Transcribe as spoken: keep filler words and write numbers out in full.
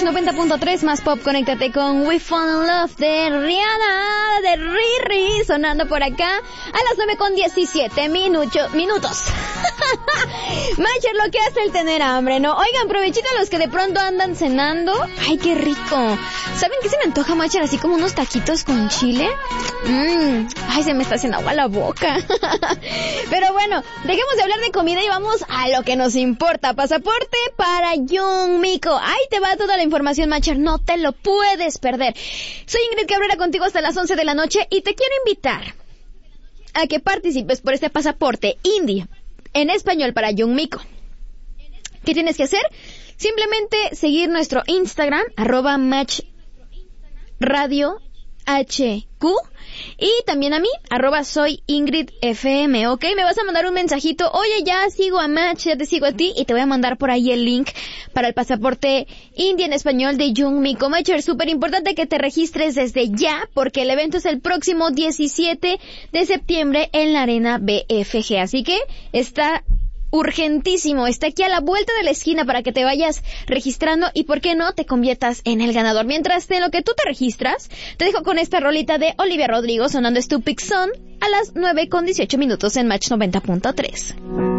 noventa punto tres, más pop, conéctate con We Fall in Love de Rihanna, de Riri, sonando por acá a las nueve con diecisiete minutos. minutos. Macher, lo que hace el tener hambre, ¿no? Oigan, provechito a los que de pronto andan cenando. Ay, qué rico. ¿Saben qué se me antoja, Macher? Así como unos taquitos con chile. Mmm, ay, se me está haciendo agua la boca. Pero bueno, dejemos de hablar de comida y vamos a lo que nos importa. Pasaporte para Young Miko. Ahí te va toda la información, Macher, no te lo puedes perder. Soy Ingrid Cabrera, contigo hasta las once de la noche y te quiero invitar a que participes por este pasaporte indie en español para Young Miko. ¿Qué tienes que hacer? Simplemente seguir nuestro Instagram, arroba match radio H Q, y también a mí, arroba soy Ingrid F M, ¿ok? Me vas a mandar un mensajito, oye, ya sigo a Match, ya te sigo a ti, y te voy a mandar por ahí el link para el pasaporte indie en español de Young Miko. Macher, súper importante que te registres desde ya, porque el evento es el próximo diecisiete de septiembre en la Arena B F G, así que está urgentísimo, está aquí a la vuelta de la esquina para que te vayas registrando y, ¿por qué no?, te conviertas en el ganador. Mientras, de lo que tú te registras, te dejo con esta rolita de Olivia Rodrigo sonando Stupid Son a las nueve con dieciocho minutos en Match noventa punto tres.